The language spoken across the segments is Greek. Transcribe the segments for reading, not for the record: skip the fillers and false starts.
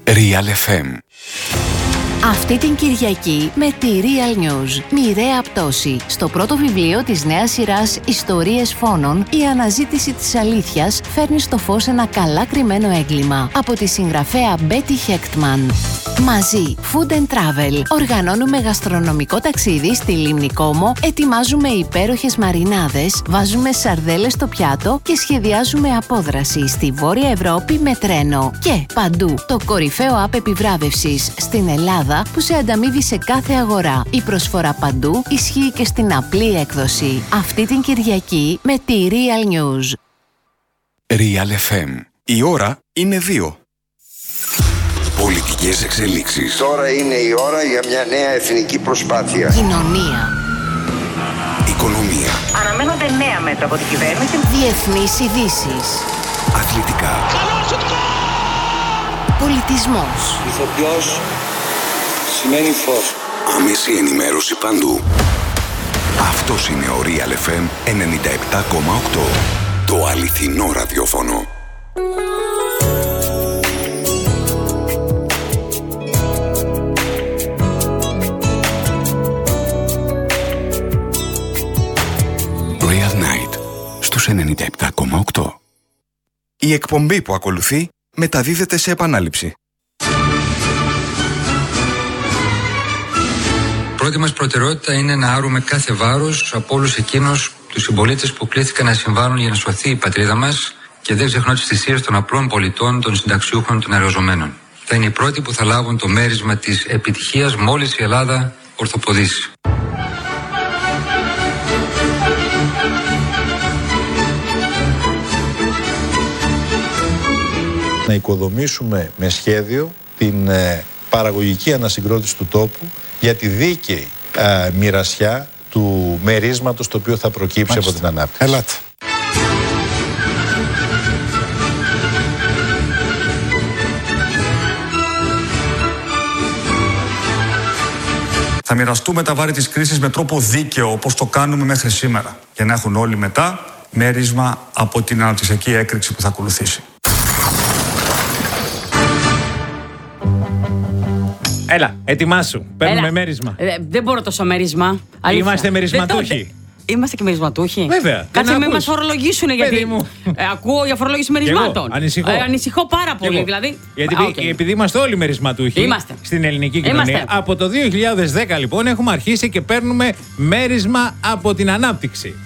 Real FM. Αυτή την Κυριακή με τη Real News, μοιραία πτώση. Στο πρώτο βιβλίο της νέας σειράς «Ιστορίες φόνων», η αναζήτηση της αλήθειας φέρνει στο φως ένα καλά κρυμμένο έγκλημα. Από τη συγγραφέα Betty Hechtman. Μαζί, Food and Travel. Οργανώνουμε γαστρονομικό ταξίδι στη Λίμνη Κόμο, ετοιμάζουμε υπέροχες μαρινάδες, βάζουμε σαρδέλες στο πιάτο και σχεδιάζουμε απόδραση στη Βόρεια Ευρώπη με τρένο. Και παντού, το κορυφαίο app επιβράβευσης στην Ελλάδα που σε ανταμείβει σε κάθε αγορά. Η προσφορά παντού ισχύει και στην απλή έκδοση. Αυτή την Κυριακή με τη Real News. Real FM. Η ώρα είναι 2. Πολιτικές εξελίξεις. Τώρα είναι η ώρα για μια νέα εθνική προσπάθεια. Κοινωνία. Οικονομία. Αναμένονται νέα μέτρα από την κυβέρνηση. Διεθνείς ειδήσεις. Αθλητικά. Πολιτισμός. Ηθοποιός σημαίνει φως. Άμεση ενημέρωση παντού. Αυτός είναι ο Real FM 97,8. Το αληθινό ραδιόφωνο. Real Night στους 97,8. Η εκπομπή που ακολουθεί μεταδίδεται σε επανάληψη. Πρώτη μας προτεραιότητα είναι να άρουμε κάθε βάρος από όλους εκείνους τους συμπολίτες που κλήθηκαν να συμβάλλουν για να σωθεί η πατρίδα μας και δεν ξεχνώ τις θυσίες των απλών πολιτών, των συνταξιούχων, των εργαζομένων. Θα είναι οι πρώτοι που θα λάβουν το μέρισμα της επιτυχίας μόλις η Ελλάδα ορθοποδήσει. Να οικοδομήσουμε με σχέδιο την παραγωγική ανασυγκρότηση του τόπου για τη δίκαιη μοιρασιά του μερίσματος το οποίο θα προκύψει από την ανάπτυξη. Ελάτε. Θα μοιραστούμε τα βάρη της κρίσης με τρόπο δίκαιο, όπως το κάνουμε μέχρι σήμερα, για να έχουν όλοι μετά μέρισμα από την αναπτυξιακή έκρηξη που θα ακολουθήσει. Έλα, ετοιμάσου. Παίρνουμε μέρισμα. Δεν μπορώ τόσο μέρισμα. Είμαστε μερισματούχοι. Είμαστε και μερισματούχοι. Βέβαια. Κάτσε με μας φορολογήσουν, γιατί ακούω για φορολόγηση μερισμάτων. Ανησυχώ πάρα πολύ. Δηλαδή, επειδή είμαστε όλοι μερισματούχοι στην ελληνική κοινωνία, από το 2010 λοιπόν έχουμε αρχίσει και παίρνουμε μέρισμα από την ανάπτυξη.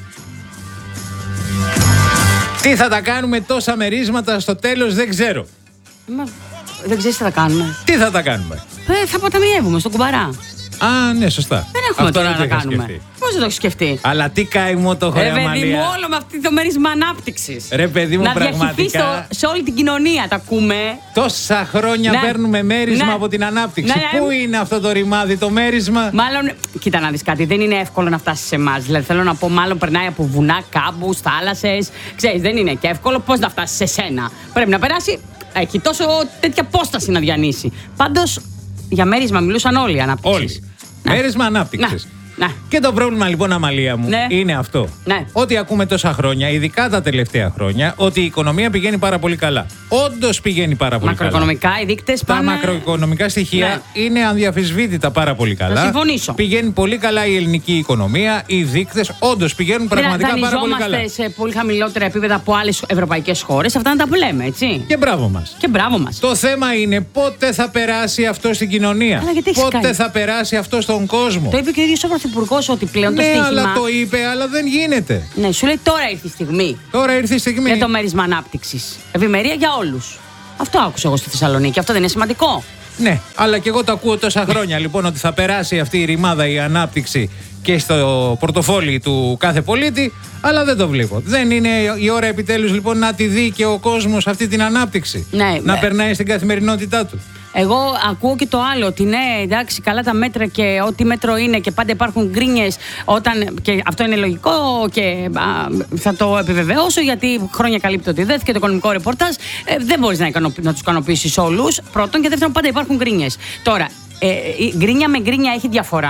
Τι θα τα κάνουμε τόσα μερίσματα στο τέλος δεν ξέρω. Δεν ξέρεις τι θα κάνουμε. Τι θα τα κάνουμε. Θα αποταμιεύουμε στο κουμπαρά. Α, ναι, σωστά. Δεν έχουμε τώρα να κάνουμε. Πώς δεν το έχεις σκεφτεί. Αλλά τι καημό το έχω, ρε παιδί μου, όλο με αυτή το μέρισμα ανάπτυξης. Ρε παιδί μου, πραγματικά. Σε όλη την κοινωνία τα ακούμε. Τόσα χρόνια παίρνουμε μέρισμα από την ανάπτυξη. Πού είναι αυτό το ρημάδι, το μέρισμα. Μάλλον, κοίτα να δεις κάτι, δεν είναι εύκολο να φτάσει σε εμάς. Δηλαδή, θέλω να πω, μάλλον περνάει από βουνά, κάμπους, θάλασσες. Ξέρεις, δεν είναι και εύκολο. Πώς να φτάσει σε σένα. Πρέπει να περάσει. Έχει τόσο τέτοια απόσταση να διανύσει. Πάντως, για μέρισμα μιλούσαν όλοι ανάπτυξης. Όλοι. Μέρισμα ανάπτυξης. Ναι. Και το πρόβλημα λοιπόν, Αμαλία μου, είναι αυτό. Ναι. Ότι ακούμε τόσα χρόνια, ειδικά τα τελευταία χρόνια, ότι η οικονομία πηγαίνει πάρα πολύ καλά. Όντως πηγαίνει πάρα πολύ καλά. Μακροοικονομικά οι δείκτες πάνε. Τα μακροοικονομικά στοιχεία είναι αδιαφυσβήτητα πάρα πολύ καλά. Θα συμφωνήσω. Πηγαίνει πολύ καλά η ελληνική οικονομία, οι δείκτες όντως πηγαίνουν πραγματικά πάρα πολύ καλά. Δανειζόμαστε σε πολύ χαμηλότερα επίπεδα από άλλες ευρωπαϊκές χώρες. Αυτά να τα λέμε, έτσι. Και μπράβο μας. Και μπράβο μας. Το θέμα είναι πότε θα περάσει αυτό στην κοινωνία. Πότε θα περάσει αυτό στον κόσμο. Το είπε και ο ίδιος ο Πρωθυπουργός ότι πλέον το στοίχημα. Ναι, αλλά το είπε, αλλά δεν γίνεται. Ναι, σου λέει τώρα ήρθε η στιγμή. Τώρα ήρθε η στιγμή. Για το μέρισμα ανάπτυξης. Ευημερία για όλους. Αυτό άκουσα εγώ στη Θεσσαλονίκη. Αυτό δεν είναι σημαντικό. Ναι, αλλά και εγώ το ακούω τόσα χρόνια λοιπόν ότι θα περάσει αυτή η ρημάδα, η ανάπτυξη και στο πορτοφόλι του κάθε πολίτη, αλλά δεν το βλέπω. Δεν είναι η ώρα επιτέλους λοιπόν να τη δει και ο κόσμος αυτή την ανάπτυξη. Ναι, να περνάει στην καθημερινότητά του. Εγώ ακούω και το άλλο, ότι ναι, εντάξει, καλά τα μέτρα και ό,τι μέτρο είναι και πάντα υπάρχουν γκρίνιες και αυτό είναι λογικό και θα το επιβεβαιώσω, γιατί χρόνια καλύπτει ότι δεν και το οικονομικό ρεπορτάζ δεν μπορείς να τους ικανοποιήσεις όλους, πρώτον, και δεύτερον πάντα υπάρχουν γκρίνιες. Τώρα, γκρίνια με γκρίνια έχει διαφορά.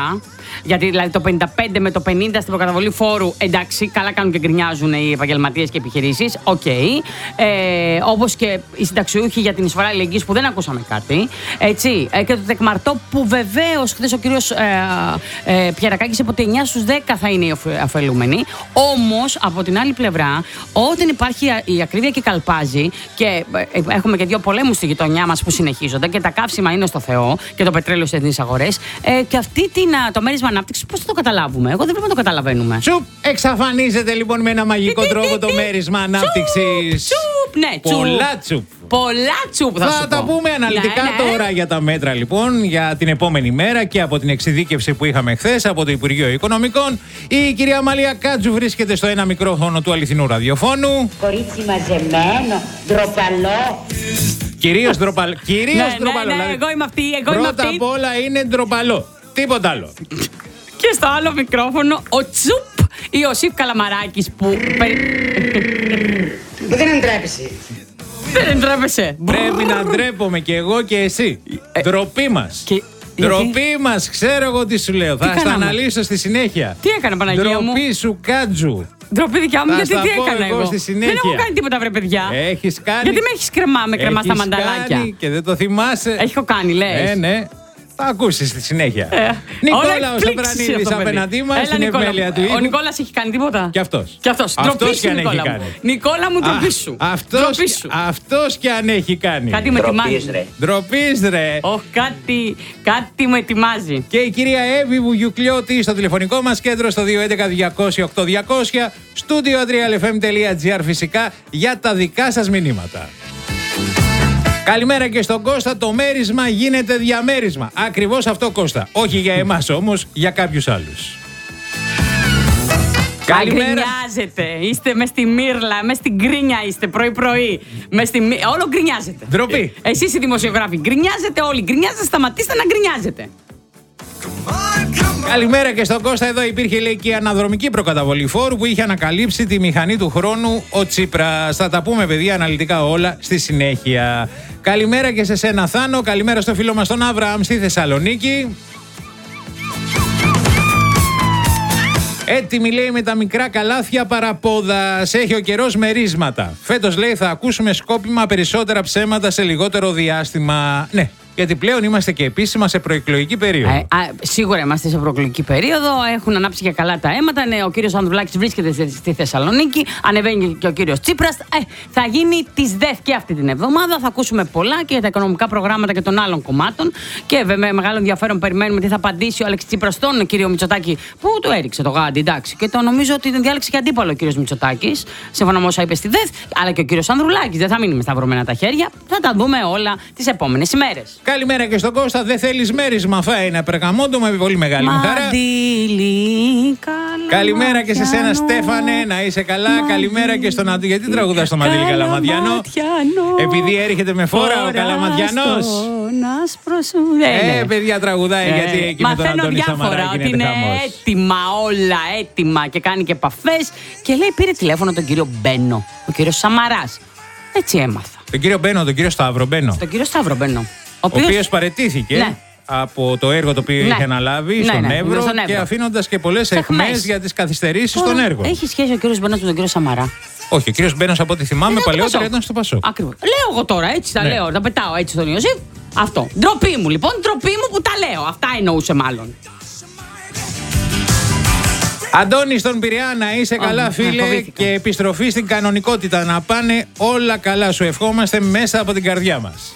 Γιατί δηλαδή το 55 με το 50 στην προκαταβολή φόρου, εντάξει, καλά κάνουν και γκρινιάζουν οι επαγγελματίες και οι επιχειρήσεις. Οκ. Όπως και οι συνταξιούχοι για την εισφορά αλληλεγγύης που δεν ακούσαμε κάτι. Έτσι. Και το τεκμαρτό που βεβαίως χθες ο κύριος Πιερακάκης είπε ότι 9 στους 10 θα είναι οι ωφελούμενοι. Όμως από την άλλη πλευρά, όταν υπάρχει η ακρίβεια και καλπάζει και έχουμε και δύο πολέμους στη γειτονιά μας που συνεχίζονται και τα καύσιμα είναι στο Θεό και το πετρέλαιο στις διεθνείς αγορές, και αυτή το μέρισμα ανάπτυξης πώς θα το καταλάβουμε? Εγώ δεν πρέπει να το καταλαβαίνουμε. Τσουπ! Εξαφανίζεται λοιπόν με ένα μαγικό τρόπο το μέρισμα ανάπτυξης. Τσουπ! Ναι, πολλά τσουπ. Πολλά τσουπ θα τα πούμε αναλυτικά τώρα για τα μέτρα λοιπόν για την επόμενη μέρα και από την εξειδίκευση που είχαμε χθες από το Υπουργείο Οικονομικών. Η κυρία Μαλία Κάτζου βρίσκεται στο ένα μικρόφωνο του αληθινού ραδιοφώνου. Κορίτσι μαζεμένο, ντροπαλό. Κυρίως ντροπαλό. Κυρίως ντροπαλό. Ναι, εγώ είμαι αυτή. Πρώτα απ' όλα είναι ντροπαλό. Τίποτα άλλο. Και στο άλλο μικρόφωνο ο Τσουπ ή ο Σιφ Καλαμαράκης που. Δεν ντρέπεσαι. Δεν ντρέπεσαι. Πρέπει να ντρέπομαι κι εγώ και εσύ. Ντροπή μας. Ντροπή μας, ξέρω εγώ τι σου λέω. Θα στα αναλύσω στη συνέχεια. Τι έκανα, Παναγία μου? Ντροπή σου, Κάτζου. Ντροπή δικιά μου, γιατί τι έκανα εγώ? Στη συνέχεια. Δεν έχω κάνει τίποτα, βρε παιδιά. Έχεις κάνει. Γιατί με έχεις κρεμά στα μανταλάκια? Κάνει και δεν το θυμάσαι. Έχω κάνει, λες. Ναι. Θα ακούσεις στη συνέχεια. Νικόλα ο Σαπρανίδης απέναντί μας στην επιμέλεια του ήχου. Ο Νικόλας έχει κάνει τίποτα? Κι αυτός. Αυτός και αν έχει κάνει. Νικόλα μου, ντροπή σου. Αυτός και αν έχει κάνει. Κάτι με ετοιμάζει. Ντροπής ρε. Κάτι με ετοιμάζει. Και η κυρία Εύη Βουγιουκλιώτη στο τηλεφωνικό μας κέντρο στο 211-200-8200, στούντιο adrialfm.gr φυσικά για τα δικά σας μηνύματα. Καλημέρα και στον Κώστα. Το μέρισμα γίνεται διαμέρισμα. Ακριβώς αυτό, Κώστα. Όχι για εμάς όμως, για κάποιους άλλους. Γκρινιάζετε. Είστε μες στη μύρλα, μες στην γκρίνια είστε πρωί-πρωί. Όλο γκρινιάζετε. Ντροπή. Εσείς οι δημοσιογράφοι γκρινιάζετε όλοι. Γκρινιάζετε, σταματήστε να γκρινιάζετε. Καλημέρα και στον Κώστα. Εδώ υπήρχε, λέει, και η αναδρομική προκαταβολή φόρου που είχε ανακαλύψει τη μηχανή του χρόνου ο Τσίπρας. Θα τα πούμε, παιδιά, αναλυτικά όλα στη συνέχεια. Καλημέρα και σε σένα, Θάνο. Καλημέρα στο φίλο μας τον Αβραάμ στη Θεσσαλονίκη. Έτοιμη, λέει, με τα μικρά καλάθια παραπόδας. Έχει ο καιρός μερίσματα. Φέτος, λέει, θα ακούσουμε σκόπιμα περισσότερα ψέματα σε λιγότερο διάστημα. Ναι. Γιατί πλέον είμαστε και επίσημα σε προεκλογική περίοδο. Σίγουρα είμαστε σε προεκλογική περίοδο. Έχουν ανάψει και καλά τα αίματα. Ναι, ο κύριος Ανδρουλάκης βρίσκεται στη Θεσσαλονίκη. Ανεβαίνει και ο κύριος Τσίπρας. Θα γίνει της ΔΕΘ και αυτή την εβδομάδα. Θα ακούσουμε πολλά και για τα οικονομικά προγράμματα και των άλλων κομμάτων. Και με μεγάλο ενδιαφέρον περιμένουμε τι θα απαντήσει ο Αλέξης Τσίπρας στον κύριο Μητσοτάκη, που του έριξε το γάντι, εντάξει. Και το νομίζω ότι τον διάλεξε και αντίπαλο ο κύριος Μητσοτάκης, σύμφωνα με όσα είπε στη ΔΕΘ. Αλλά και ο κύριος Ανδρουλάκης. Δεν θα μείνει με σταυρωμένα τα χέρια. Θα τα δούμε όλα τις επόμενες ημέρες. Καλημέρα και στον Κώστα. Δεν θέλεις μέρισμα, φάει περγαμόντο με πολύ μεγάλη χαρά. Καλημέρα και σε σένα, Στέφανε, να είσαι καλά. Καλημέρα και στον Αντί. Γιατί τραγουδά στο Μαντήλι Καλαμαδιανό? Επειδή έρχεται με φόρα ο Καλαμαδιανός. Παιδιά, τραγουδάει γιατί εκεί με τον Αντώνη Σαμαρά ότι είναι έτοιμα όλα, έτοιμα και κάνει και επαφές. Και λέει, πήρε τηλέφωνο τον κύριο Μπένο, ο κύριος Σαμαράς. Έτσι έμαθα. Τον κύριο Μπένο, τον κύριο Σταύρο Μπένο. Τον κύριο Σταύρο Μπένο. Ο οποίος παραιτήθηκε από το έργο το οποίο είχε αναλάβει στον Εύρο και αφήνοντας και πολλές αιχμές για τις καθυστερήσεις στον έργο. Έχει σχέση ο κύριος Μπένος με τον κύριο Σαμαρά? Όχι, ο κύριος Μπένος, από ό,τι θυμάμαι, παλαιότερα ήταν στο Πασόκ. Ακριβώς. Λέω εγώ τώρα, έτσι τα λέω, τα πετάω έτσι στον Ιωσήφ. Αυτό. Ντροπή μου λοιπόν, ντροπή μου που τα λέω. Αυτά εννοούσε μάλλον. Αντώνη στον Πειραιά, να είσαι καλά, φίλε, και επιστροφή στην κανονικότητα. Να πάνε όλα καλά. Σου ευχόμαστε μέσα από την καρδιά μας.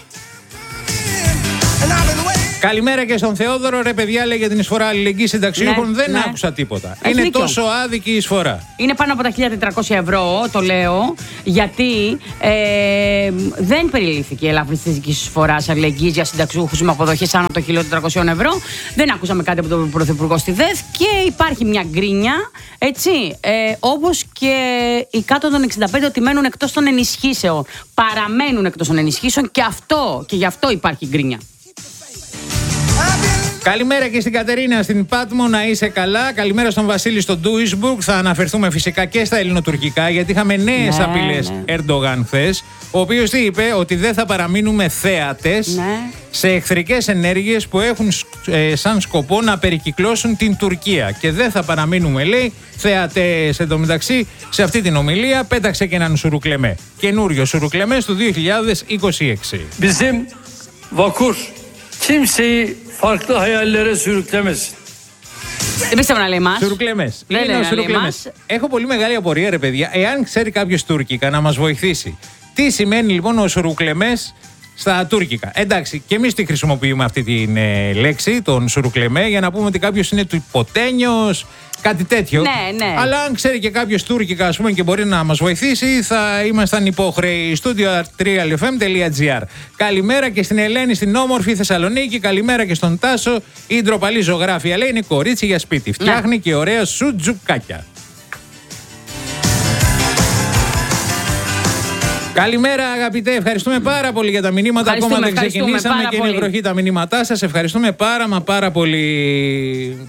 Καλημέρα και στον Θεόδωρο. Ρε παιδιά, λέει, για την εισφορά αλληλεγγύης συνταξιούχων δεν άκουσα τίποτα. Είναι τόσο άδικη η εισφορά. Είναι πάνω από τα 1.400 ευρώ, το λέω, γιατί δεν περιλήφθηκε η ελάφρυνση της εισφοράς αλληλεγγύης για συνταξιούχους με αποδοχές άνω των 1.400 ευρώ. Δεν ακούσαμε κάτι από τον Πρωθυπουργό στη ΔΕΘ και υπάρχει μια γκρίνια, έτσι, όπως και οι κάτω των 65 ότι μένουν εκτός των ενισχύσεων. Παραμένουν εκτός των ενισχύσεων και γι' αυτό υπάρχει γκρίνια. Καλημέρα και στην Κατερίνα στην Πάτμο, να είσαι καλά. Καλημέρα στον Βασίλη στον Ντούισμπουργκ. Θα αναφερθούμε φυσικά και στα ελληνοτουρκικά, γιατί είχαμε νέες απειλές Ερντογάν χθες, ο οποίος τι είπε, ότι δεν θα παραμείνουμε θέατες σε εχθρικές ενέργειες που έχουν σαν σκοπό να περικυκλώσουν την Τουρκία. Και δεν θα παραμείνουμε, λέει, θέατες. Εν τω μεταξύ, σε αυτή την ομιλία πέταξε και έναν σουρουκλεμέ. Καινούριο σουρουκλεμές του 2026. Bizim vakur kimseyi farklı hayallere sürüklemesin. Δεν πίστευα να λέει μας. Σουρουκλεμές. Είναι ο σουρουκλεμές. Έχω πολύ μεγάλη απορία, ρε παιδιά, εάν ξέρει κάποιος τουρκικά να μας βοηθήσει. Τι σημαίνει λοιπόν ο σουρουκλεμές στα τουρκικά? Εντάξει, και εμείς τη χρησιμοποιούμε αυτή τη λέξη, τον σουρουκλεμέ, για να πούμε ότι κάποιος είναι του υποτένιος, κάτι τέτοιο. Ναι. Αλλά αν ξέρει και κάποιος τουρκικά, ας πούμε, και μπορεί να μας βοηθήσει, θα ήμασταν υπόχρεοι. Studio@realfm.gr. Καλημέρα και στην Ελένη στην όμορφη Θεσσαλονίκη. Καλημέρα και στον Τάσο. Η ντροπαλή ζωγράφια, λέει, είναι κορίτσι για σπίτι. Φτιάχνει και ωραία σουτζουκάκια. Καλημέρα, αγαπητέ. Ευχαριστούμε πάρα πολύ για τα μηνύματα. Ακόμα δεν ξεκινήσαμε και είναι βροχή τα μηνύματά σας. Ευχαριστούμε πάρα πολύ.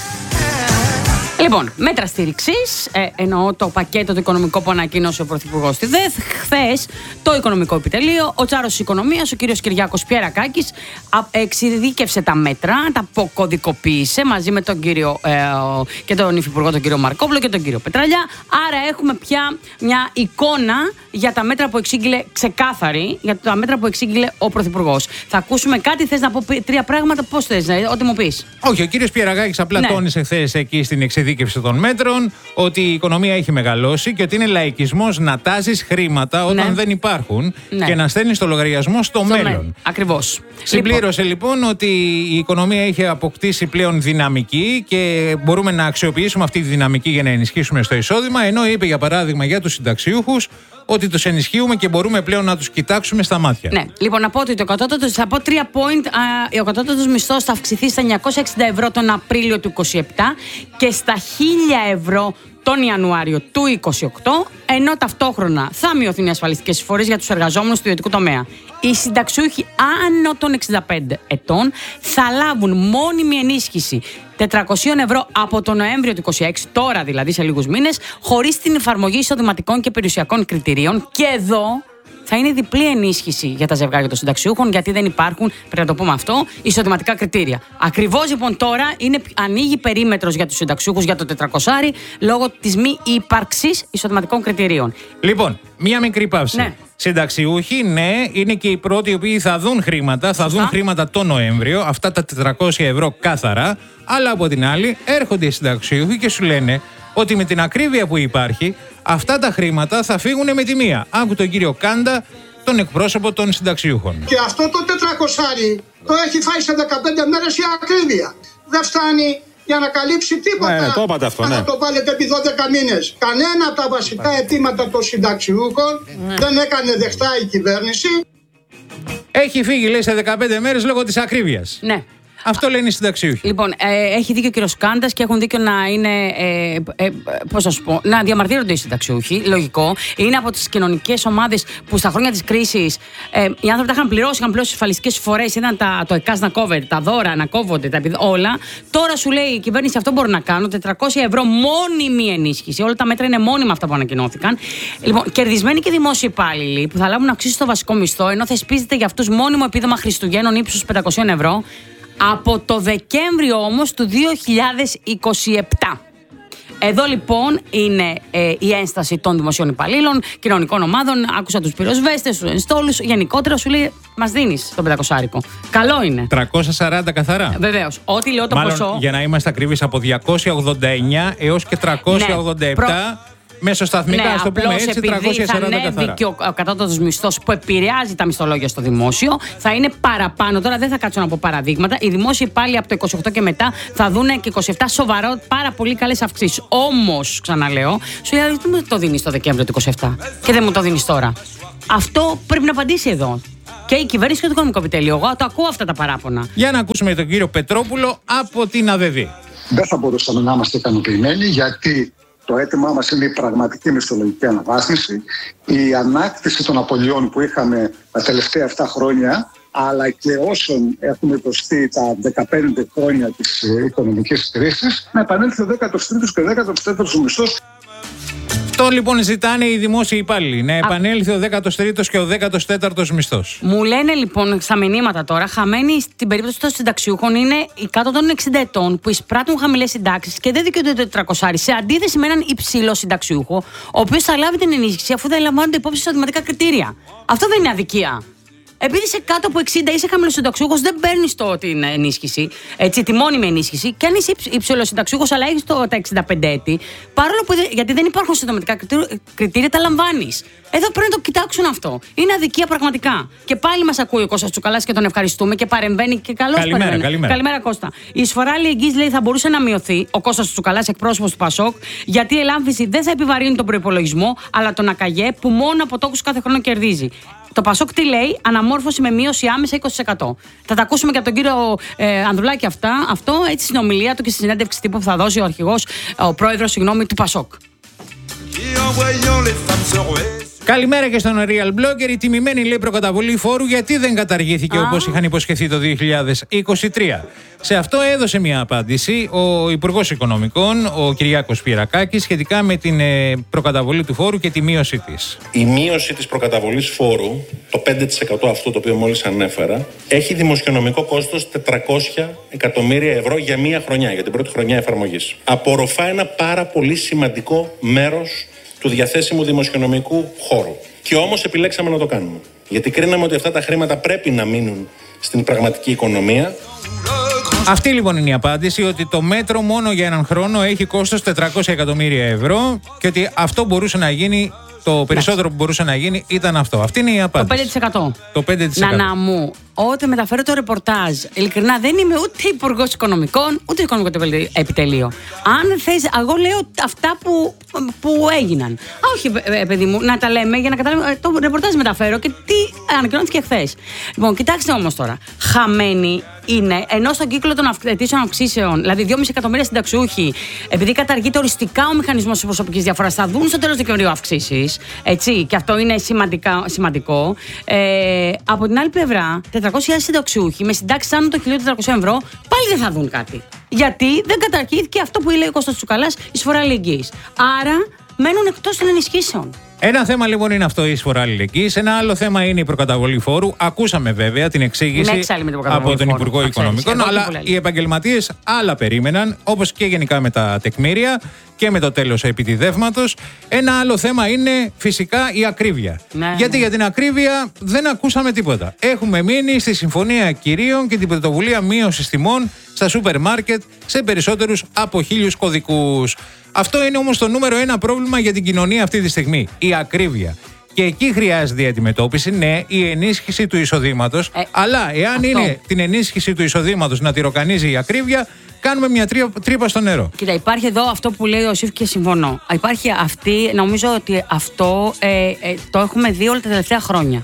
Λοιπόν, μέτρα στήριξης, εννοώ το πακέτο το οικονομικό που ανακοίνωσε ο Πρωθυπουργός στη ΔΕΘ. Χθες, το Οικονομικό Επιτελείο, ο Τσάρος της Οικονομίας, ο κύριος Κυριάκος Πιερακάκης, εξειδίκευσε τα μέτρα, τα αποκωδικοποίησε μαζί με τον κύριο και τον Υφυπουργό, τον κύριο Μαρκόπουλο και τον κύριο Πετραλιά. Άρα έχουμε πια μια εικόνα για τα μέτρα που εξήγηλε, ξεκάθαρη, για τα μέτρα που εξήγηλε ο Πρωθυπουργός. Θα ακούσουμε κάτι, θες να πω τρία πράγματα, πώς θες, ό,τι μου πεις? Όχι, ο κύριος Πιερακάκης απλά τόνισε χθες εκεί στην εξειδίκευση των μέτρων ότι η οικονομία έχει μεγαλώσει και ότι είναι λαϊκισμός να τάζεις χρήματα όταν δεν υπάρχουν και να στέλνεις το λογαριασμό στο μέλλον. Ακριβώς. Συμπλήρωσε λοιπόν ότι η οικονομία έχει αποκτήσει πλέον δυναμική και μπορούμε να αξιοποιήσουμε αυτή τη δυναμική για να ενισχύσουμε στο εισόδημα, ενώ είπε για παράδειγμα για τους συνταξιούχους ότι τους ενισχύουμε και μπορούμε πλέον να τους κοιτάξουμε στα μάτια. Ναι, λοιπόν, να πω ότι θα πω 3 point. Ο κατώτατος μισθός θα αυξηθεί στα 960 ευρώ τον Απρίλιο του 2027 και στα 1000 ευρώ τον Ιανουάριο του 2028, ενώ ταυτόχρονα θα μειωθούν οι ασφαλιστικές εισφορές για τους εργαζόμενους του ιδιωτικού τομέα. Οι συνταξιούχοι άνω των 65 ετών θα λάβουν μόνιμη ενίσχυση 400 ευρώ από τον Νοέμβριο του 2026, τώρα δηλαδή σε λίγους μήνες, χωρίς την εφαρμογή εισοδηματικών και περιουσιακών κριτηρίων. Και εδώ θα είναι διπλή ενίσχυση για τα ζευγάρια των συνταξιούχων, γιατί δεν υπάρχουν, πρέπει να το πούμε αυτό, εισοδηματικά κριτήρια. Ακριβώς λοιπόν τώρα ανοίγει περίμετρος για τους συνταξιούχους για το 400 λόγω της μη ύπαρξης εισοδηματικών κριτηρίων. Λοιπόν, μία μικρή παύση. Ναι. Συνταξιούχοι, ναι, είναι και οι πρώτοι οι οποίοι θα δουν χρήματα, θα δουν χρήματα το Νοέμβριο, αυτά τα 400 ευρώ κάθαρα, αλλά από την άλλη έρχονται οι συνταξιούχοι και σου λένε ότι με την ακρίβεια που υπάρχει, αυτά τα χρήματα θα φύγουν με τη μία. Άκου τον κύριο Κάντα, τον εκπρόσωπο των συνταξιούχων. Και αυτό το 400 το έχει φάει σε 15 μέρες η ακρίβεια. Δεν φτάνει για να καλύψει τίποτα. Το είπατε αυτό, θα το βάλετε επί 12 μήνες. Κανένα από τα βασικά αιτήματα των συνταξιούχων δεν έκανε δεχτά η κυβέρνηση. Έχει φύγει, λέει, σε 15 μέρες λόγω της ακρίβειας. Ναι. Αυτό λένε οι συνταξιούχοι. Λοιπόν, έχει δίκιο ο κύριος Κάντας και έχουν δίκιο να είναι. Πώς να σου πω, να διαμαρτύρονται οι συνταξιούχοι. Λογικό. Είναι από τις κοινωνικές ομάδες που στα χρόνια της κρίσης οι άνθρωποι τα είχαν πληρώσει ασφαλιστικές εισφορές. Ήταν το ΕΚΑΣ να κόβεται, τα δώρα να κόβονται, όλα. Τώρα σου λέει η κυβέρνηση αυτό μπορώ να κάνω. 400 ευρώ μόνιμη ενίσχυση. Όλα τα μέτρα είναι μόνιμα αυτά που ανακοινώθηκαν. Λοιπόν, κερδισμένοι και δημόσιοι υπάλληλοι που θα λάβουν αυξήσεις στο βασικό μισθό, ενώ θεσπίζεται για αυτούς μόνιμο επίδομα Χριστουγέννων ύψους 500 ευρώ. Από το Δεκέμβριο όμως του 2027. Εδώ λοιπόν είναι η ένσταση των δημοσίων υπαλλήλων, κοινωνικών ομάδων. Άκουσα τους πυροσβέστες, τους ενστόλους. Γενικότερα σου λέει, μας δίνεις το 500. Καλό είναι. 340 καθαρά. Βεβαίως. Ό,τι λέω το ποσό. Για να είμαστε ακριβείς, από 289 έως και 387. Μεσοσταθμικά, ας το πούμε έτσι, 340 καθαρά. Θα ανέβει και ο κατώτατος μισθός που επηρεάζει τα μισθολόγια στο δημόσιο. Θα είναι παραπάνω. Τώρα δεν θα κάτσω να πω παραδείγματα. Οι δημόσιοι πάλι από το 28 και μετά θα δουν και 27 σοβαρό, πάρα πολύ καλές αυξήσεις. Όμως, ξαναλέω, σου λέει, γιατί μου το δίνεις το Δεκέμβριο του 27 και δεν μου το δίνεις τώρα? Αυτό πρέπει να απαντήσει εδώ. Και η κυβέρνηση και το Οικονομικό Επιτέλειο. Εγώ το ακούω αυτά τα παράπονα. Για να ακούσουμε τον κύριο Πετρόπουλο από την ΑΔΔ. Δεν θα μπορούσαμε να είμαστε ικανοποιημένοι, γιατί το αίτημά μας είναι η πραγματική μισθολογική αναβάθμιση. Η ανάκτηση των απολειών που είχαμε τα τελευταία 7 χρόνια αλλά και όσων έχουν υποστεί τα 15 χρόνια της οικονομικής κρίσης, να επανέλθει ο 13ος και ο 14ος μισθός. Αυτό λοιπόν ζητάνε οι δημόσιοι υπάλληλοι, να επανέλθει ο 13ος και ο 14ος μισθός. Μου λένε λοιπόν στα μηνύματα τώρα, χαμένοι στην περίπτωση των συνταξιούχων είναι οι κάτω των 60 ετών που εισπράττουν χαμηλές συντάξεις και δεν δικαιούνται το 400, σε αντίθεση με έναν υψηλό συνταξιούχο, ο οποίος θα λάβει την ενίσχυση αφού δεν λαμβάνονται υπόψη εισοδηματικά κριτήρια. Αυτό δεν είναι αδικία. Επειδή είσαι κάτω από 60 είσαι χαμηλοσυνταξιούχος, δεν παίρνεις την ενίσχυση, έτσι, τη μόνιμη ενίσχυση. Και αν είσαι υψηλοσυνταξιούχος, αλλά έχεις τα 65 έτη, παρόλο που γιατί δεν υπάρχουν συνταγματικά κριτήρια, τα λαμβάνεις. Εδώ πρέπει να το κοιτάξουν αυτό. Είναι αδικία πραγματικά. Και πάλι μας ακούει ο Κώστας Τσουκαλάς και τον ευχαριστούμε και παρεμβαίνει και καλώς παρεμβαίνει. Καλημέρα, Κώστα. Η εισφορά αλληλεγγύης, λέει, θα μπορούσε να μειωθεί, ο Κώστας Τσουκαλάς, εκπρόσωπος του ΠΑΣΟΚ, γιατί η ελάμφιση δεν θα επιβαρύνει τον προϋπολογισμό, αλλά τον ΑΚΑΓΕ που μόνο από τόκους κάθε χρόνο κερδίζει. Το ΠΑΣΟΚ τι λέει? Αναμόρφωση με μείωση άμεσα 20%. Θα τα ακούσουμε και από τον κύριο Ανδρουλάκη αυτό έτσι στην ομιλία του και στη συνέντευξη τύπου που θα δώσει ο πρόεδρος του ΠΑΣΟΚ. Καλημέρα και στον Real Blogger. Η τιμημένη, λέει, προκαταβολή φόρου γιατί δεν καταργήθηκε όπως είχαν υποσχεθεί το 2023. Σε αυτό έδωσε μια απάντηση ο Υπουργός Οικονομικών, ο Κυριάκος Πυρακάκης, σχετικά με την προκαταβολή του φόρου και τη μείωση της. Η μείωση της προκαταβολής φόρου, το 5% αυτό το οποίο μόλις ανέφερα, έχει δημοσιονομικό κόστος 400 εκατομμύρια ευρώ για μία χρονιά, για την πρώτη χρονιά εφαρμογής. Απορροφά ένα πάρα πολύ σημαντικό μέρος του διαθέσιμου δημοσιονομικού χώρου. Και όμως επιλέξαμε να το κάνουμε. Γιατί κρίναμε ότι αυτά τα χρήματα πρέπει να μείνουν στην πραγματική οικονομία. Αυτή λοιπόν είναι η απάντηση, ότι το μέτρο μόνο για έναν χρόνο έχει κόστος 400 εκατομμύρια ευρώ και ότι αυτό μπορούσε να γίνει, το περισσότερο που μπορούσε να γίνει ήταν αυτό. Αυτή είναι η απάντηση. Το 5%. Να μου, όταν μεταφέρω το ρεπορτάζ, ειλικρινά δεν είμαι ούτε υπουργός οικονομικών, ούτε οικονομικό επιτελείο. Αν θες, εγώ λέω αυτά που έγιναν. Όχι, παιδί μου, να τα λέμε για να καταλάβουμε. Το ρεπορτάζ μεταφέρω και τι ανακοινώθηκε χθες. Λοιπόν, κοιτάξτε όμως τώρα. Χαμένοι είναι, ενώ στον κύκλο των αιτήσεων αυξήσεων, δηλαδή 2,5 εκατομμύρια συνταξιούχοι, επειδή καταργείται οριστικά ο μηχανισμός της προσωπικής διαφοράς, θα δουν στο τέλος Δεκεμβρίου αυξήσεις. Έτσι, και αυτό είναι σημαντικό. Από την άλλη πλευρά, 400.000 συνταξιούχοι με συντάξεις άνω των 1.400 ευρώ πάλι δεν θα δουν κάτι. Γιατί δεν καταργήθηκε αυτό που λέει ο Κώστας Τσουκαλάς, η εισφορά αλληλεγγύης. Άρα μένουν εκτός των ενισχύσεων. Ένα θέμα λοιπόν είναι αυτό, η εισφορά αλληλεγγύης. Ένα άλλο θέμα είναι η προκαταβολή φόρου. Ακούσαμε βέβαια την εξήγηση από τον Υπουργό Οικονομικών, αλλά οι επαγγελματίες άλλα περίμεναν, όπως και γενικά με τα τεκμήρια και με το τέλος επιτιδεύματος. Ένα άλλο θέμα είναι φυσικά η ακρίβεια. Γιατί για την ακρίβεια δεν ακούσαμε τίποτα. Έχουμε μείνει στη Συμφωνία Κυρίων και την πρωτοβουλία μείωσης τιμών στα σούπερ μάρκετ σε περισσότερους από 1.000 κωδικούς. Αυτό είναι όμως το νούμερο ένα πρόβλημα για την κοινωνία αυτή τη στιγμή, η ακρίβεια. Και εκεί χρειάζεται η αντιμετώπιση, ναι, η ενίσχυση του εισοδήματος. Αλλά εάν είναι την ενίσχυση του εισοδήματος να τη ροκανίζει η ακρίβεια, κάνουμε μια τρύπα στο νερό. Κοίτα, υπάρχει εδώ αυτό που λέει ο Σίφ και συμφωνώ. Υπάρχει αυτή, νομίζω ότι αυτό το έχουμε δει όλα τα τελευταία χρόνια.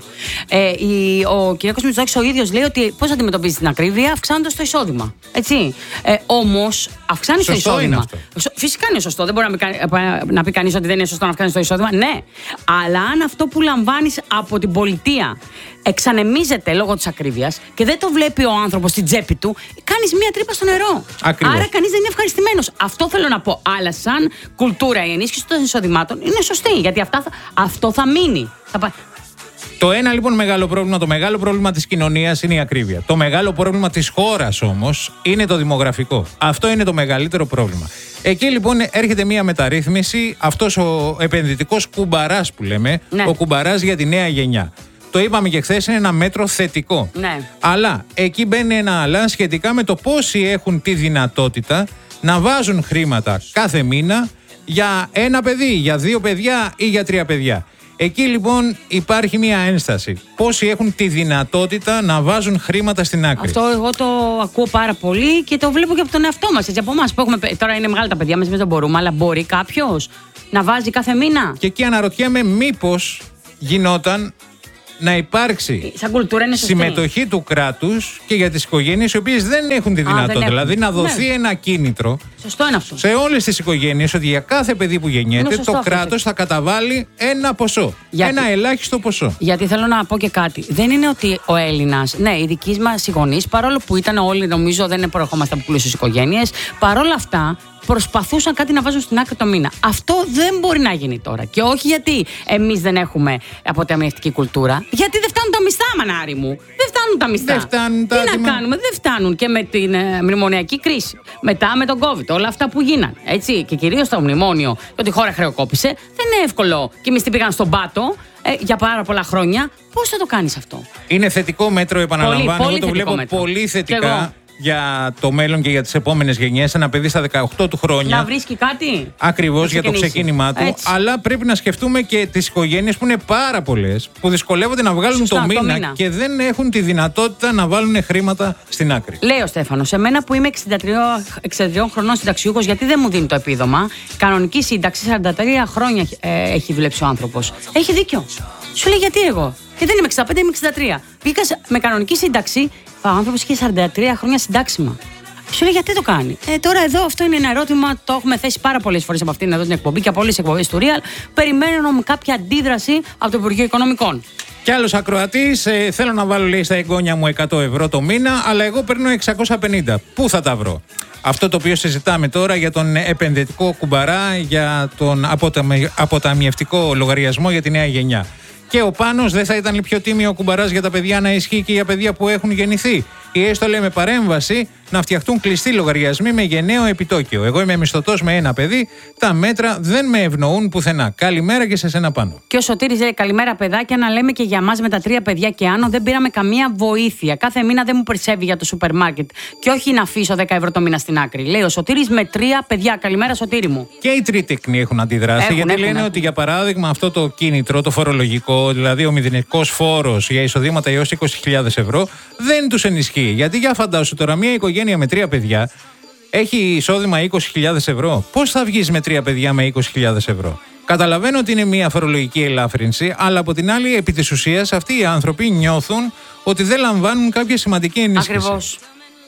Ο κ. Μητσοτάκης ο ίδιος λέει ότι πώς αντιμετωπίζει την ακρίβεια, αυξάνοντας το εισόδημα. Έτσι. Όμως, αυξάνει το εισόδημα. Φυσικά είναι σωστό. Δεν μπορεί να πει κανείς ότι δεν είναι σωστό να αυξάνει το εισόδημα. Ναι. Αλλά αν αυτό που λαμβάνεις από την πολιτεία εξανεμίζεται λόγω της ακρίβειας και δεν το βλέπει ο άνθρωπος στην τσέπη του, κάνεις μια τρύπα στο νερό. Ακριβώς. Άρα κανείς δεν είναι ευχαριστημένος. Αυτό θέλω να πω. Αλλά σαν κουλτούρα η ενίσχυση των εισοδημάτων είναι σωστή. Γιατί αυτό θα μείνει. Το ένα λοιπόν μεγάλο πρόβλημα, το μεγάλο πρόβλημα της κοινωνίας είναι η ακρίβεια. Το μεγάλο πρόβλημα της χώρας όμως είναι το δημογραφικό. Αυτό είναι το μεγαλύτερο πρόβλημα. Εκεί λοιπόν έρχεται μια μεταρρύθμιση, αυτός ο επενδυτικός κουμπαράς που λέμε, ο κουμπαράς για τη νέα γενιά. Το είπαμε και χθες, είναι ένα μέτρο θετικό. Ναι. Αλλά εκεί μπαίνει ένα αλλά σχετικά με το πόσοι έχουν τη δυνατότητα να βάζουν χρήματα κάθε μήνα για ένα παιδί, για 2 παιδιά ή για 3 παιδιά. Εκεί λοιπόν υπάρχει μια ένσταση. Πόσοι έχουν τη δυνατότητα να βάζουν χρήματα στην άκρη. Αυτό εγώ το ακούω πάρα πολύ και το βλέπω και από τον εαυτό μας. Έτσι, από εμάς που έχουμε. Τώρα είναι μεγάλα τα παιδιά μας, εμείς δεν μπορούμε, αλλά μπορεί κάποιος να βάζει κάθε μήνα. Και εκεί αναρωτιέμαι, μήπως γινόταν να υπάρξει σαν κουλτούρα είναι σωστή. Συμμετοχή του κράτους και για τις οικογένειες οι οποίες δεν έχουν τη δυνατότητα. Δηλαδή να δοθεί ένα κίνητρο σε όλες τις οικογένειες ότι για κάθε παιδί που γεννιέται το κράτος θα καταβάλει ένα ποσό. Ένα ελάχιστο ποσό. Γιατί θέλω να πω και κάτι. Δεν είναι ότι ο Έλληνας, ναι, οι δικοί μας οι γονείς, παρόλο που ήταν όλοι, νομίζω δεν προερχόμαστε από πλούσιες οικογένειες, παρόλα αυτά προσπαθούσαν κάτι να βάζουν στην άκρη το μήνα. Αυτό δεν μπορεί να γίνει τώρα. Και όχι γιατί εμείς δεν έχουμε αποταμιευτική κουλτούρα. Γιατί δεν φτάνουν τα μισθά, μανάρι μου. Δεν φτάνουν τα μισθά. Τι να κάνουμε, δεν φτάνουν. Και με την μνημονιακή κρίση. Μετά με τον COVID, όλα αυτά που γίνανε. Έτσι. Και κυρίως το μνημόνιο, ότι η χώρα χρεοκόπησε, δεν είναι εύκολο. Και οι μισθοί πήγαν στον πάτο για πάρα πολλά χρόνια. Πώς θα το κάνεις αυτό? Είναι θετικό μέτρο, επαναλαμβάνω. Εγώ το βλέπω πολύ θετικά. Για το μέλλον και για τις επόμενες γενιές. Ένα παιδί στα 18 του χρόνια. Να βρίσκει κάτι. Ακριβώς για το ξεκίνημά του. Έτσι. Αλλά πρέπει να σκεφτούμε και τις οικογένειες που είναι πάρα πολλές, που δυσκολεύονται να βγάλουν το μήνα και δεν έχουν τη δυνατότητα να βάλουν χρήματα στην άκρη. Λέει ο Στέφανος, σε μένα που είμαι 63 χρονών συνταξιούχος, γιατί δεν μου δίνει το επίδομα? Κανονική σύνταξη, 43 χρόνια έχει δουλέψει ο άνθρωπος. Έχει δίκιο. Σου λέει γιατί εγώ? Και δεν είμαι 65, είμαι 63. Βγήκα με κανονική σύνταξη. Ο άνθρωπος είχε 43 χρόνια συντάξιμα. Σου λέει γιατί το κάνει? Τώρα εδώ αυτό είναι ένα ερώτημα, το έχουμε θέσει πάρα πολλές φορές από αυτήν εδώ την εκπομπή και από όλες τις εκπομπές του Real. Περιμένω κάποια αντίδραση από το Υπουργείο Οικονομικών. Κι άλλος ακροατής, θέλω να βάλω, λέει, στα εγγόνια μου 100 ευρώ το μήνα, αλλά εγώ παίρνω 650. Πού θα τα βρω? Αυτό το οποίο συζητάμε τώρα για τον επενδυτικό κουμπαρά, για τον αποταμιευτικό λογαριασμό για τη νέα γενιά. Και ο Πάνος, δεν θα ήταν πιο τίμιο ο κουμπαράς για τα παιδιά να ισχύει και για παιδιά που έχουν γεννηθεί? Ή έστω, λέει, με παρέμβαση να φτιαχτούν κλειστοί λογαριασμοί με γενναίο επιτόκιο. Εγώ είμαι μισθωτός με ένα παιδί, τα μέτρα δεν με ευνοούν πουθενά. Καλημέρα και σε σένα, Πάνο. Και ο Σωτήρης λέει, καλημέρα παιδάκια, να λέμε και για μας με τα 3 παιδιά και άνω δεν πήραμε καμία βοήθεια. Κάθε μήνα δεν μου περισσεύει για το σούπερ μάρκετ. Και όχι να αφήσω 10 ευρώ το μήνα στην άκρη. Λέει ο Σωτήρης με 3 παιδιά. Καλημέρα, Σωτήρη μου. Και οι τρίτεκνοι έχουν αντιδράσει, γιατί λένε ότι για παράδειγμα αυτό το κίνητρο, το φορολογικό, δηλαδή ο μηδενικός φόρος για εισοδήματα έως 20.000 ευρώ, δεν τους ενισχύει. Γιατί για φαντάσου τώρα, μια οικογένεια με 3 παιδιά έχει εισόδημα 20.000 ευρώ. Πώς θα βγεις με 3 παιδιά με 20.000 ευρώ? Καταλαβαίνω ότι είναι μια φορολογική ελάφρυνση, αλλά από την άλλη, επί της ουσίας, αυτοί οι άνθρωποι νιώθουν ότι δεν λαμβάνουν κάποια σημαντική ενίσχυση. Ακριβώς.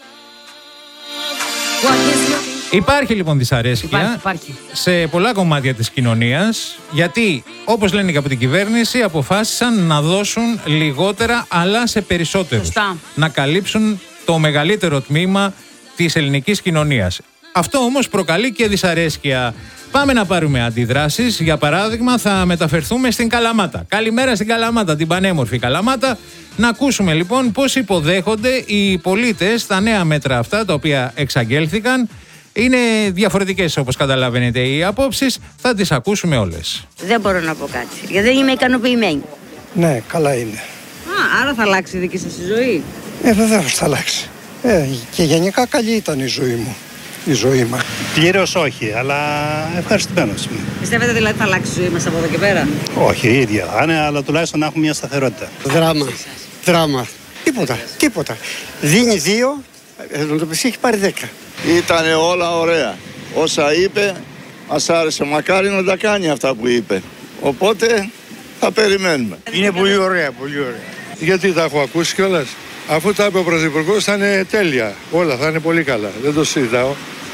Υπάρχει λοιπόν δυσαρέσκεια υπάρχει. σε πολλά κομμάτια της κοινωνίας, γιατί όπως λένε και από την κυβέρνηση αποφάσισαν να δώσουν λιγότερα αλλά σε περισσότερους. Σωστά. Να καλύψουν το μεγαλύτερο τμήμα της ελληνικής κοινωνίας. Αυτό όμως προκαλεί και δυσαρέσκεια. Πάμε να πάρουμε αντιδράσεις. Για παράδειγμα, θα μεταφερθούμε στην Καλαμάτα. Καλημέρα στην Καλαμάτα, την πανέμορφη Καλαμάτα. Να ακούσουμε λοιπόν πώς υποδέχονται οι πολίτες τα νέα μέτρα αυτά, τα οποία εξαγγέλθηκαν. Είναι διαφορετικές, όπως καταλαβαίνετε, οι απόψεις. Θα τις ακούσουμε όλες. Δεν μπορώ να πω κάτι, γιατί δεν είμαι ικανοποιημένη. Ναι, καλά είναι. Άρα θα αλλάξει η δική σας η ζωή? Βεβαίως θα αλλάξει. Και γενικά καλή ήταν η ζωή μου. Η ζωή μας. Πλήρως όχι, αλλά ευχαριστημένος είμαι. Πιστεύετε δηλαδή θα αλλάξει η ζωή μας από εδώ και πέρα? Όχι, η ίδια θα είναι, αλλά τουλάχιστον να έχουμε μια σταθερότητα. Δράμα. Τίποτα. Δίνει 2, να το πεις, έχει πάρει 10. Ήτανε όλα ωραία. Όσα είπε, μας άρεσε. Μακάρι να τα κάνει αυτά που είπε. Οπότε θα περιμένουμε. Είναι πολύ ωραία, πολύ ωραία. Γιατί τα έχω ακούσει κιόλας. Αφού τα είπε ο Πρωθυπουργός θα είναι τέλεια. Όλα θα είναι πολύ καλά. Δεν το συζητάω.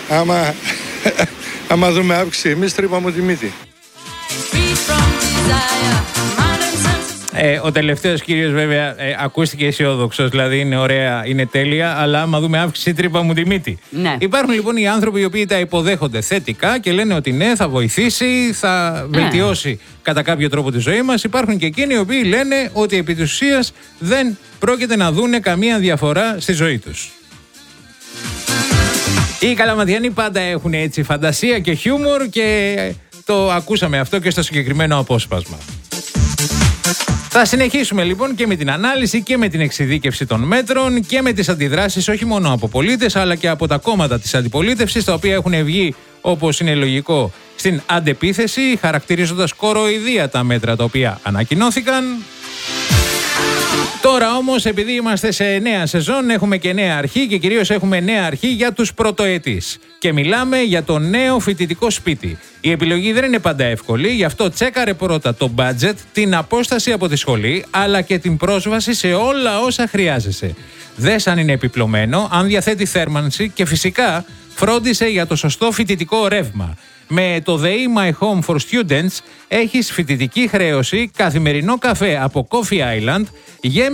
Άμα δούμε αύξηση, εμείς τρύπαμε τη μύτη. Ο τελευταίος κύριος βέβαια ακούστηκε αισιόδοξος, δηλαδή είναι ωραία, είναι τέλεια, αλλά άμα δούμε αύξηση τρύπα μου τη μύτη. Ναι. Υπάρχουν λοιπόν οι άνθρωποι οι οποίοι τα υποδέχονται θετικά και λένε ότι ναι, θα βοηθήσει, θα βελτιώσει κατά κάποιο τρόπο τη ζωή μας. Υπάρχουν και εκείνοι οι οποίοι λένε ότι επί της ουσίας δεν πρόκειται να δούνε καμία διαφορά στη ζωή τους. Οι Καλαματιανοί πάντα έχουν έτσι φαντασία και χιούμορ και το ακούσαμε αυτό και στο συγκεκριμένο απόσπασμα. Θα συνεχίσουμε λοιπόν και με την ανάλυση και με την εξειδίκευση των μέτρων και με τις αντιδράσεις όχι μόνο από πολίτες αλλά και από τα κόμματα της αντιπολίτευσης, τα οποία έχουν βγει, όπως είναι λογικό, στην αντεπίθεση, χαρακτηρίζοντας κοροϊδία τα μέτρα τα οποία ανακοινώθηκαν. Τώρα όμως, επειδή είμαστε σε νέα σεζόν, έχουμε και νέα αρχή και κυρίως έχουμε νέα αρχή για τους πρωτοετής. Και μιλάμε για το νέο φοιτητικό σπίτι. Η επιλογή δεν είναι πάντα εύκολη, γι' αυτό τσέκαρε πρώτα το budget, την απόσταση από τη σχολή, αλλά και την πρόσβαση σε όλα όσα χρειάζεσαι. Δες αν είναι επιπλωμένο, αν διαθέτει θέρμανση και φυσικά φρόντισε για το σωστό φοιτητικό ρεύμα. Με το The My Home for Students έχεις φοιτητική χρέωση, καθημερινό καφέ από Coffee Island,